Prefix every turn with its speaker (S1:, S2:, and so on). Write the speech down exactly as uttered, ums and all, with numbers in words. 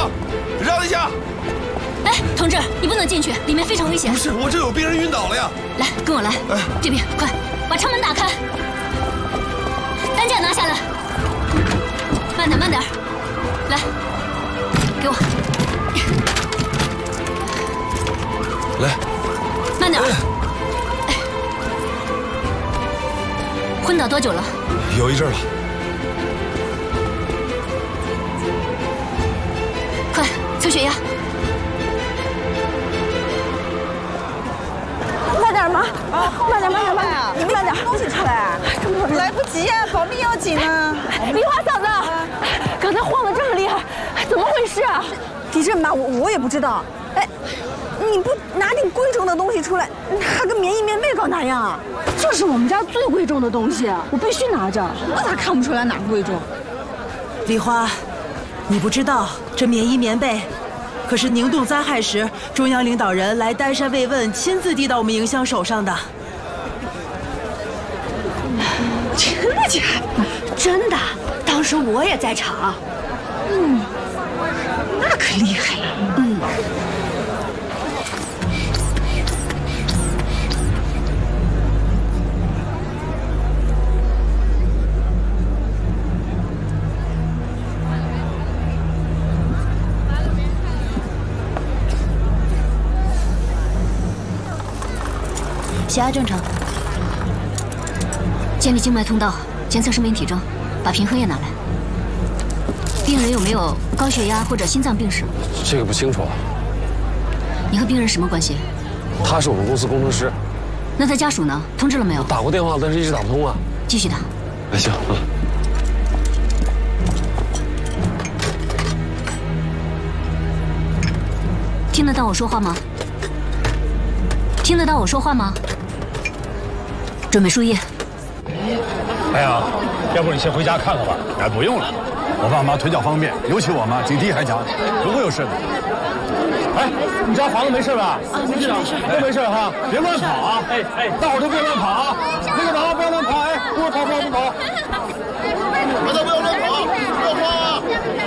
S1: 让，让一下！
S2: 哎，同志，你不能进去，里面非常危险。
S1: 不是，我这有病人晕倒了呀！
S2: 来，跟我来。哎，这边，快，把舱门打开，担架拿下来。慢点，慢点。来，给我。
S1: 来，
S2: 慢点。哎，昏倒多久了？
S1: 有一阵了。
S2: 快，测血压。
S3: 慢点嘛，啊，慢点，慢点，慢点，你慢点，东西出来，
S4: 来不及呀，保命要紧啊！
S3: 梨花嫂子，刚才晃得这么厉害，怎么回事啊？地震吧，我我也不知道。哎，你不拿点贵重的东西出来，拿个棉衣棉被搞哪样啊？这是我们家最贵重的东西，我必须拿着。
S4: 那咋看不出来哪贵重？
S5: 梨花，你不知道这棉衣棉被。 可是宁洞灾害时，中央领导人来丹山慰问，亲自递到我们营乡手上的。
S3: 真的假的？真的，当时我也在场。嗯，那可厉害了。嗯。
S2: 血压正常，建立静脉通道，监测生命体征，把平衡液拿来。病人有没有高血压或者心脏病史？
S6: 这个不清楚啊。
S2: 你和病人什么关系？
S6: 他是我们公司工程师。
S2: 那他家属呢？通知了没有？
S6: 打过电话，但是一直打不通啊。
S2: 继续打。
S6: 哎，行，嗯。
S2: 听得到我说话吗？听得到我说话吗？ 准备输液。
S7: 哎呀，要不你先回家看看吧。哎，不用了，我爸妈腿脚方便，尤其我妈警惕还强，不会有事的。哎，你家房子没事吧？啊，没事没事，都没事哈，别乱跑啊！哎哎，大伙儿都别乱跑啊！那个跑，不要乱跑，哎，不跑不跑不跑。大家不要乱跑，不要慌啊！